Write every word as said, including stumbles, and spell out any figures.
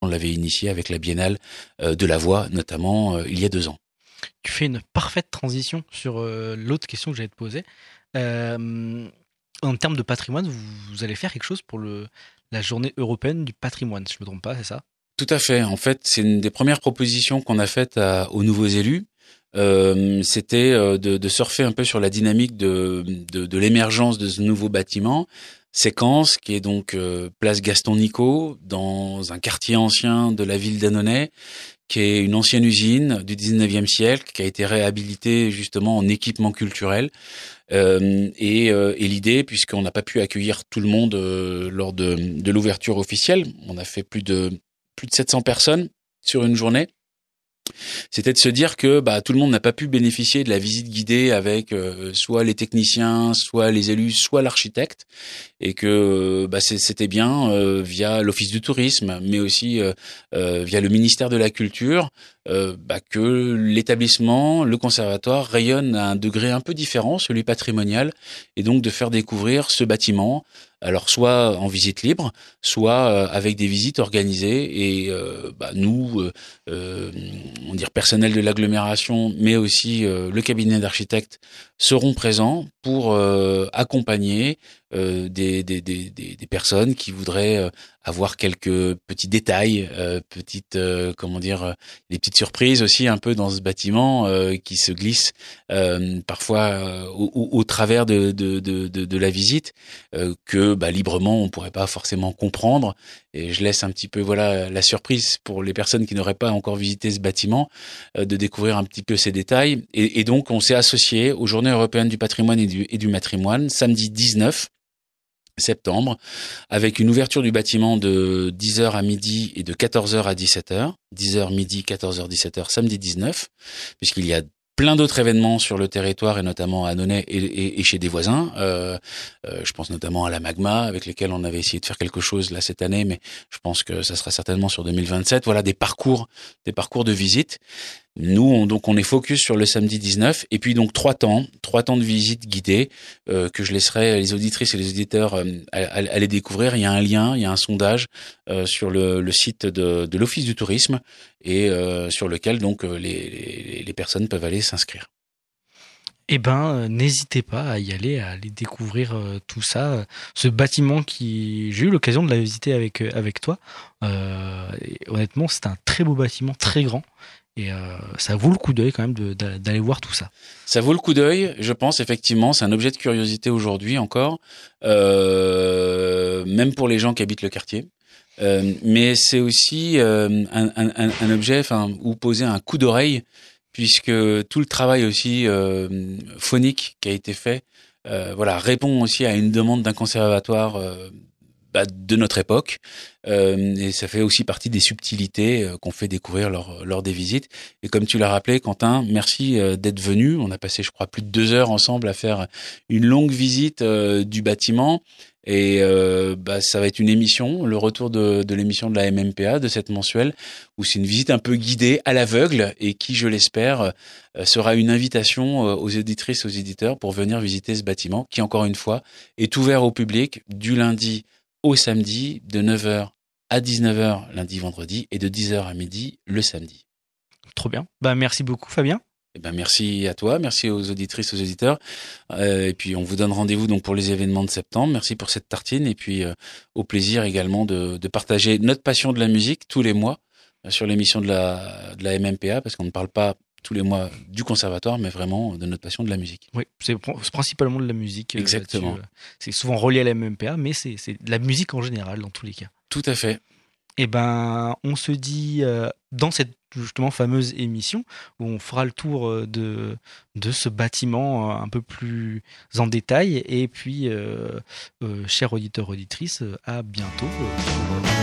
l'avait initié avec la Biennale euh, de la Voix, notamment euh, il y a deux ans. Tu fais une parfaite transition sur euh, l'autre question que j'allais te poser. Euh, en termes de patrimoine, vous, vous allez faire quelque chose pour le, la journée européenne du patrimoine, si je ne me trompe pas, c'est ça? Tout à fait. En fait, c'est une des premières propositions qu'on a faites à, aux nouveaux élus. Euh, c'était de, de surfer un peu sur la dynamique de, de, de l'émergence de ce nouveau bâtiment. Séquence, qui est donc euh, place Gaston-Nicot, dans un quartier ancien de la ville d'Annonay, qui est une ancienne usine du dix-neuvième siècle, qui a été réhabilitée justement en équipement culturel. Euh, et, euh, et l'idée, puisqu'on n'a pas pu accueillir tout le monde euh, lors de, de l'ouverture officielle, on a fait plus de plus de sept cents personnes sur une journée. C'était de se dire que bah, tout le monde n'a pas pu bénéficier de la visite guidée avec euh, soit les techniciens, soit les élus, soit l'architecte, et que bah, c'était bien euh, via l'Office du tourisme, mais aussi euh, euh, via le ministère de la Culture, euh, bah, que l'établissement, le conservatoire rayonne à un degré un peu différent, celui patrimonial, et donc de faire découvrir ce bâtiment. Alors soit en visite libre, soit euh, avec des visites organisées, et euh, bah, nous, euh, euh, on dire personnel de l'agglomération, mais aussi euh, le cabinet d'architectes seront présents pour euh, accompagner euh, des, des, des, des personnes qui voudraient euh, avoir quelques petits détails, euh, petites euh, comment dire, euh, des petites surprises aussi un peu dans ce bâtiment euh, qui se glissent euh, parfois euh, au, au, au travers de, de, de, de, de la visite euh, que bah, librement on pourrait pas forcément comprendre. Et je laisse un petit peu voilà la surprise pour les personnes qui n'auraient pas encore visité ce bâtiment euh, de découvrir un petit peu ces détails. Et, et donc on s'est associé aux Journées européennes du patrimoine et du, et du matrimoine samedi dix-neuf septembre, avec une ouverture du bâtiment de dix heures à midi et de quatorze heures à dix-sept heures. dix heures midi, quatorze heures, dix-sept heures, samedi dix-neuf, puisqu'il y a plein d'autres événements sur le territoire et notamment à Annonay et, et, et chez des voisins. Euh, euh, je pense notamment à la Magma avec lesquels on avait essayé de faire quelque chose là cette année, mais je pense que ça sera certainement sur deux mille vingt-sept. Voilà des parcours, des parcours de visite. Nous, on, donc, on est focus sur le samedi dix-neuf, et puis donc trois temps, trois temps de visite guidée euh, que je laisserai les auditrices et les auditeurs euh, aller découvrir. Il y a un lien, il y a un sondage euh, sur le, le site de, de l'Office du tourisme et euh, sur lequel donc les, les, les personnes peuvent aller s'inscrire. Eh ben, euh, n'hésitez pas à y aller, à aller découvrir euh, tout ça. Ce bâtiment qui, j'ai eu l'occasion de la visiter avec euh, avec toi. Euh, et honnêtement, c'est un très beau bâtiment, très grand. Et euh, ça vaut le coup d'œil quand même de, de, d'aller voir tout ça. Ça vaut le coup d'œil, je pense, effectivement. C'est un objet de curiosité aujourd'hui encore, euh, même pour les gens qui habitent le quartier. Euh, mais c'est aussi euh, un, un, un objet, enfin, où poser un coup d'oreille, puisque tout le travail aussi euh, phonique qui a été fait, euh, voilà, répond aussi à une demande d'un conservatoire euh, bah, de notre époque, euh, et ça fait aussi partie des subtilités euh, qu'on fait découvrir lors, lors des visites. Et comme tu l'as rappelé, Quentin, merci euh, d'être venu. On a passé, je crois, plus de deux heures ensemble à faire une longue visite euh, du bâtiment. Et euh, bah, ça va être une émission, le retour de, de l'émission de la M M P A, de cette mensuelle, où c'est une visite un peu guidée à l'aveugle et qui, je l'espère, euh, sera une invitation euh, aux éditrices, aux éditeurs pour venir visiter ce bâtiment qui, encore une fois, est ouvert au public du lundi au samedi, de neuf heures à dix-neuf heures lundi, vendredi, et de dix heures à midi le samedi. Trop bien. Bah, merci beaucoup, Fabien. Eh ben, merci à toi, merci aux auditrices, aux auditeurs. Euh, et puis, on vous donne rendez-vous donc pour les événements de septembre. Merci pour cette tartine. Et puis, euh, au plaisir également de, de partager notre passion de la musique tous les mois euh, sur l'émission de la, de la M M P A, parce qu'on ne parle pas tous les mois du conservatoire, mais vraiment de notre passion de la musique. Oui, c'est, c'est principalement de la musique. Euh, Exactement. C'est souvent relié à la M M P A, mais c'est, c'est de la musique en général, dans tous les cas. Tout à fait. Eh ben, on se dit euh, dans cette justement fameuse émission où on fera le tour de, de ce bâtiment un peu plus en détail. Et puis, euh, euh, chers auditeurs, auditrices, à bientôt. Euh,